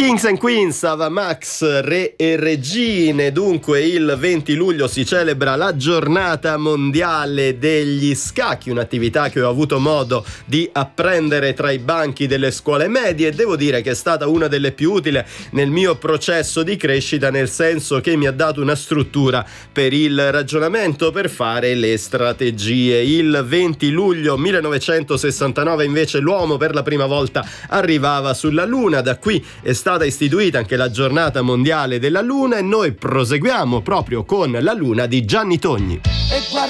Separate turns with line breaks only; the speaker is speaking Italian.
Kings and Queens, Ava Max, Re e Regine. Dunque il 20 luglio si celebra la giornata mondiale degli scacchi, un'attività che ho avuto modo di apprendere tra i banchi delle scuole medie e devo dire che è stata una delle più utili nel mio processo di crescita, nel senso che mi ha dato una struttura per il ragionamento, per fare le strategie. Il 20 luglio 1969 invece l'uomo per la prima volta arrivava sulla Luna, da qui è stata istituita anche la giornata mondiale della Luna e noi proseguiamo proprio con la Luna di Gianni Togni.
E guarda